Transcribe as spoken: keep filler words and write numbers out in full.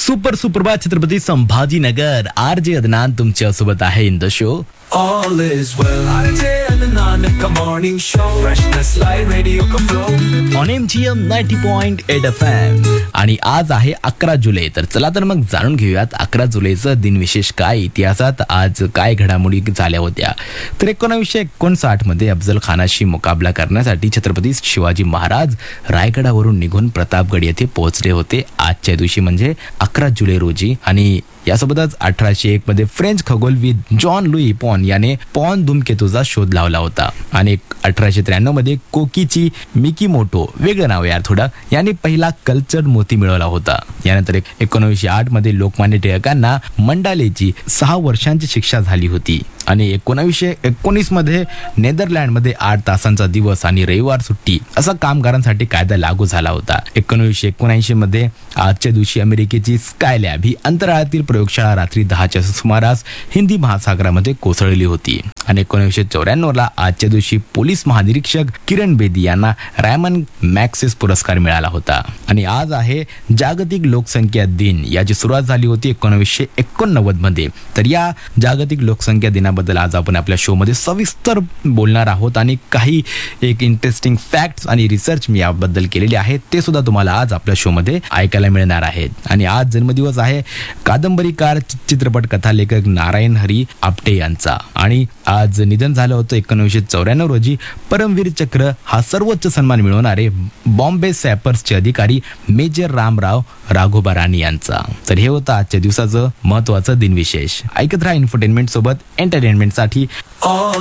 Super सुप्रभात Chhatrapati Sambhajinagar. R J Adnan तुमच्या सोबत आहे in the show. All is well. R J Adnan का morning show. Freshness light radio का flow. On M G M ninety point eight F M. आणि आज आहे अकरा जुलै. तर चला तर मग जाणून घेऊयात अकरा जुलैचं दिनविशेष काय, इतिहासात आज काय घडामोडी झाल्या होत्या. तर एकोणावीसशे एकोणसाठ मध्ये अफजल खानाशी मुकाबला करण्यासाठी छत्रपती शिवाजी महाराज रायगडावरून निघून प्रतापगड येथे पोहोचले होते आजच्या दिवशी म्हणजे अकरा जुलै रोजी. आणि यासोबतच अठराशे एक मध्ये फ्रेंच खगोलविद जॉन लुई पॉन याने पॉन धूमकेतूचा शोध लावला होता. आणि अठराशे त्र्याण्णव मध्ये कोकीची मिकीमोटो, वेगळं नाव यार थोडं, याने पहिला कल्चर्ड मोती मिळवला होता. यानंतर एकोणीसशे आठ मध्ये लोकमान्य टिळकांना मंडालेची सहा वर्षांची शिक्षा झाली होती. आणि एकोणावीसशे एकोणीस मध्ये नेदरलँडमध्ये आठ तासांचा दिवस आणि रविवार सुट्टी असा कामगारांसाठी कायदा लागू झाला होता. एकोणीसशे एकोणऐंशी मध्ये आजच्या दिवशी अमेरिकेची स्कायलॅब ही अंतराळातील प्रयोगशाळा रात्री दहाच्या सुमारास हिंदी महासागरामध्ये कोसळली होती. आणि एकोणीसशे चौऱ्याण्णव ला आजच्या दिवशी पोलीस महानिरीक्षक किरण बेदी यांना रायमन मॅक्सेस पुरस्कार मिळाला होता. आणि आज आहे जागतिक लोकसंख्या दिन. याची सुरुवात झाली होती एकोणीसशे एकोणनव्वद मध्ये. तर या जागतिक लोकसंख्या दिनाबद्दल आज आपण आपल्या शो मध्ये सविस्तर बोलणार आहोत. आणि काही एक इंटरेस्टिंग फॅक्ट्स आणि रिसर्च मी याबद्दल केलेले आहेत ते सुद्धा तुम्हाला आज आपल्या शो मध्ये ऐकायला मिळणार आहेत. आणि आज जन्मदिवस आहे कादंबरीकार, चित्रपट कथा लेखक नारायण हरी आपटे यांचा. आणि आज निधन झालं होतं एकोणीसशे चौऱ्याण्णव रोजी परमवीर चक्र हा सर्वोच्च सन्मान मिळवणारे बॉम्बे सॅपर्सचे अधिकारी मेजर रामराव राघोबा राणी यांचा. तर हे होतं आजच्या दिवसाचं महत्वाचं दिनविशेष. ऐकत राहा इन्फोटेनमेंट सोबत एंटरटेनमेंटसाठी. All